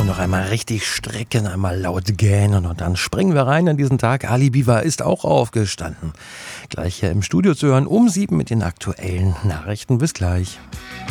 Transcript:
noch einmal richtig strecken, einmal laut gähnen und dann springen wir rein in diesen Tag. Ali Biwa ist auch aufgestanden. Gleich hier im Studio zu hören um 7 mit den aktuellen Nachrichten. Bis gleich.